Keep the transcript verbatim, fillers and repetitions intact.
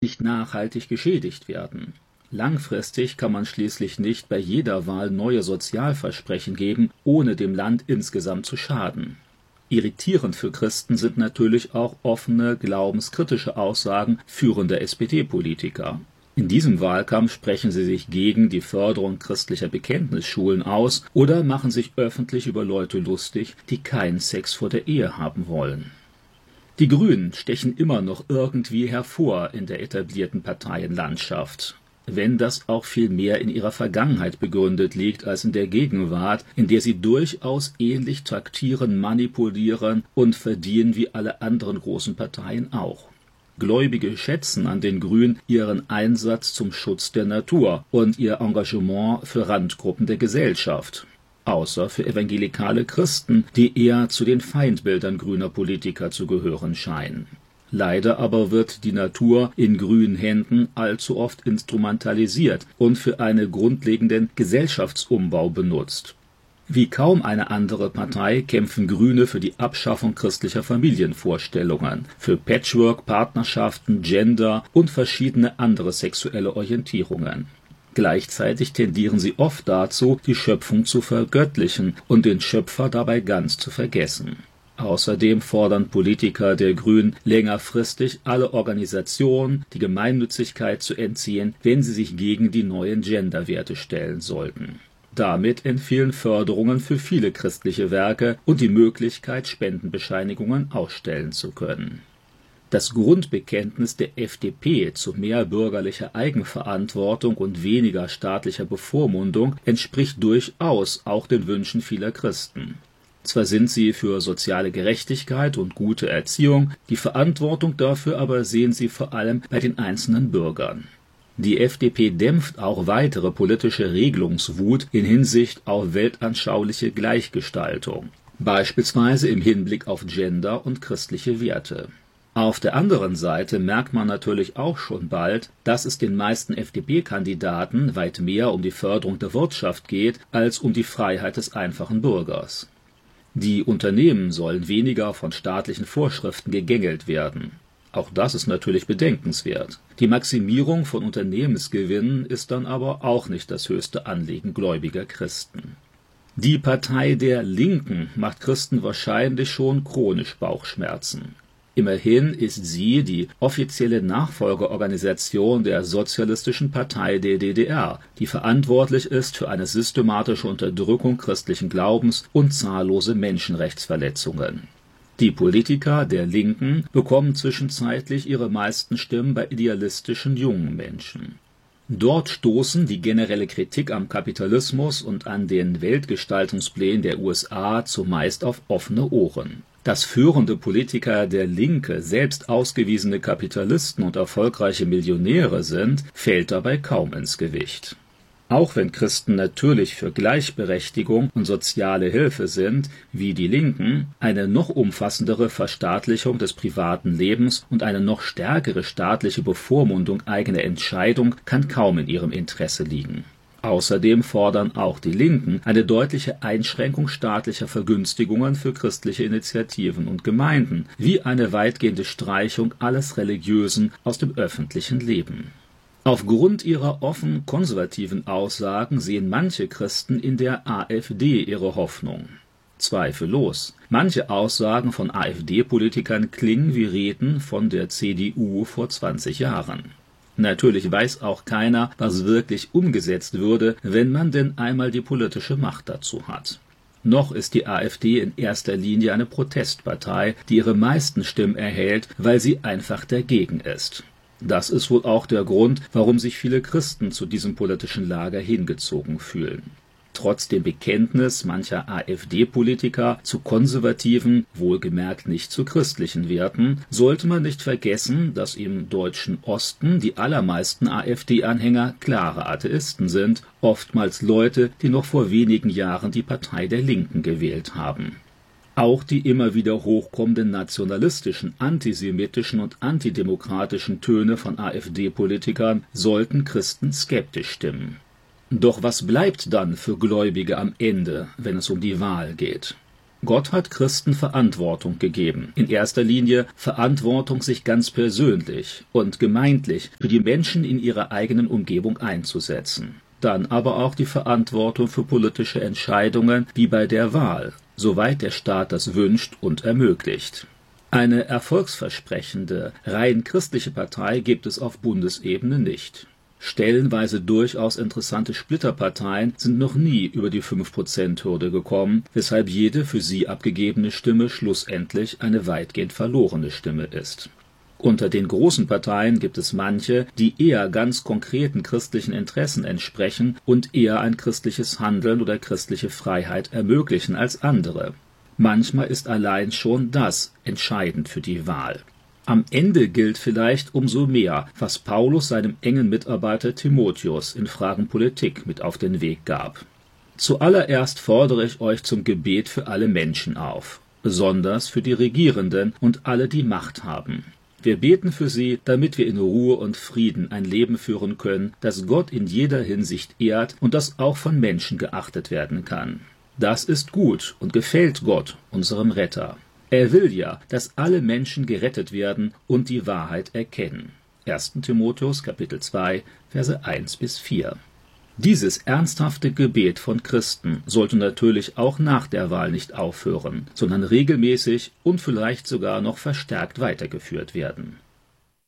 nicht nachhaltig geschädigt werden. Langfristig kann man schließlich nicht bei jeder Wahl neue Sozialversprechen geben, ohne dem Land insgesamt zu schaden. Irritierend für Christen sind natürlich auch offene, glaubenskritische Aussagen führender S P D-Politiker. In diesem Wahlkampf sprechen sie sich gegen die Förderung christlicher Bekenntnisschulen aus oder machen sich öffentlich über Leute lustig, die keinen Sex vor der Ehe haben wollen. Die Grünen stechen immer noch irgendwie hervor in der etablierten Parteienlandschaft, wenn das auch viel mehr in ihrer Vergangenheit begründet liegt als in der Gegenwart, in der sie durchaus ähnlich taktieren, manipulieren und verdienen wie alle anderen großen Parteien auch. Gläubige schätzen an den Grünen ihren Einsatz zum Schutz der Natur und ihr Engagement für Randgruppen der Gesellschaft, außer für evangelikale Christen, die eher zu den Feindbildern grüner Politiker zu gehören scheinen. Leider aber wird die Natur in grünen Händen allzu oft instrumentalisiert und für einen grundlegenden Gesellschaftsumbau benutzt. Wie kaum eine andere Partei kämpfen Grüne für die Abschaffung christlicher Familienvorstellungen, für Patchwork, Partnerschaften, Gender und verschiedene andere sexuelle Orientierungen. Gleichzeitig tendieren sie oft dazu, die Schöpfung zu vergöttlichen und den Schöpfer dabei ganz zu vergessen. Außerdem fordern Politiker der Grünen längerfristig alle Organisationen, die Gemeinnützigkeit zu entziehen, wenn sie sich gegen die neuen Genderwerte stellen sollten. Damit entfielen Förderungen für viele christliche Werke und die Möglichkeit, Spendenbescheinigungen ausstellen zu können. Das Grundbekenntnis der F D P zu mehr bürgerlicher Eigenverantwortung und weniger staatlicher Bevormundung entspricht durchaus auch den Wünschen vieler Christen. Zwar sind sie für soziale Gerechtigkeit und gute Erziehung, die Verantwortung dafür aber sehen sie vor allem bei den einzelnen Bürgern. Die F D P dämpft auch weitere politische Regelungswut in Hinsicht auf weltanschauliche Gleichgestaltung, beispielsweise im Hinblick auf Gender und christliche Werte. Auf der anderen Seite merkt man natürlich auch schon bald, dass es den meisten F D P-Kandidaten weit mehr um die Förderung der Wirtschaft geht, als um die Freiheit des einfachen Bürgers. Die Unternehmen sollen weniger von staatlichen Vorschriften gegängelt werden. Auch das ist natürlich bedenkenswert. Die Maximierung von Unternehmensgewinnen ist dann aber auch nicht das höchste Anliegen gläubiger Christen. Die Partei der Linken macht Christen wahrscheinlich schon chronisch Bauchschmerzen. Immerhin ist sie die offizielle Nachfolgeorganisation der Sozialistischen Partei der D D R, die verantwortlich ist für eine systematische Unterdrückung christlichen Glaubens und zahllose Menschenrechtsverletzungen. Die Politiker der Linken bekommen zwischenzeitlich ihre meisten Stimmen bei idealistischen jungen Menschen. Dort stoßen die generelle Kritik am Kapitalismus und an den Weltgestaltungsplänen der U S A zumeist auf offene Ohren. Dass führende Politiker der Linke selbst ausgewiesene Kapitalisten und erfolgreiche Millionäre sind, fällt dabei kaum ins Gewicht. Auch wenn Christen natürlich für Gleichberechtigung und soziale Hilfe sind, wie die Linken, eine noch umfassendere Verstaatlichung des privaten Lebens und eine noch stärkere staatliche Bevormundung eigener Entscheidung kann kaum in ihrem Interesse liegen. Außerdem fordern auch die Linken eine deutliche Einschränkung staatlicher Vergünstigungen für christliche Initiativen und Gemeinden, wie eine weitgehende Streichung alles Religiösen aus dem öffentlichen Leben. Aufgrund ihrer offen konservativen Aussagen sehen manche Christen in der AfD ihre Hoffnung. Zweifellos. Manche Aussagen von AfD-Politikern klingen wie Reden von der C D U vor zwanzig Jahren. Natürlich weiß auch keiner, was wirklich umgesetzt würde, wenn man denn einmal die politische Macht dazu hat. Noch ist die AfD in erster Linie eine Protestpartei, die ihre meisten Stimmen erhält, weil sie einfach dagegen ist. Das ist wohl auch der Grund, warum sich viele Christen zu diesem politischen Lager hingezogen fühlen. Trotz dem Bekenntnis mancher AfD-Politiker zu konservativen, wohlgemerkt nicht zu christlichen Werten, sollte man nicht vergessen, dass im deutschen Osten die allermeisten AfD-Anhänger klare Atheisten sind, oftmals Leute, die noch vor wenigen Jahren die Partei der Linken gewählt haben. Auch die immer wieder hochkommenden nationalistischen, antisemitischen und antidemokratischen Töne von AfD-Politikern sollten Christen skeptisch stimmen. Doch was bleibt dann für Gläubige am Ende, wenn es um die Wahl geht? Gott hat Christen Verantwortung gegeben. In erster Linie Verantwortung, sich ganz persönlich und gemeindlich für die Menschen in ihrer eigenen Umgebung einzusetzen. Dann aber auch die Verantwortung für politische Entscheidungen wie bei der Wahl, soweit der Staat das wünscht und ermöglicht. Eine erfolgsversprechende, rein christliche Partei gibt es auf Bundesebene nicht. Stellenweise durchaus interessante Splitterparteien sind noch nie über die fünf Prozent Hürde gekommen, weshalb jede für sie abgegebene Stimme schlussendlich eine weitgehend verlorene Stimme ist. Unter den großen Parteien gibt es manche, die eher ganz konkreten christlichen Interessen entsprechen und eher ein christliches Handeln oder christliche Freiheit ermöglichen als andere. Manchmal ist allein schon das entscheidend für die Wahl. Am Ende gilt vielleicht umso mehr, was Paulus seinem engen Mitarbeiter Timotheus in Fragen Politik mit auf den Weg gab. Zuallererst fordere ich euch zum Gebet für alle Menschen auf, besonders für die Regierenden und alle, die Macht haben. Wir beten für sie, damit wir in Ruhe und Frieden ein Leben führen können, das Gott in jeder Hinsicht ehrt und das auch von Menschen geachtet werden kann. Das ist gut und gefällt Gott, unserem Retter. Er will ja, dass alle Menschen gerettet werden und die Wahrheit erkennen. erster Timotheus, Kapitel zwei, Verse eins bis vier. Dieses ernsthafte Gebet von Christen sollte natürlich auch nach der Wahl nicht aufhören, sondern regelmäßig und vielleicht sogar noch verstärkt weitergeführt werden.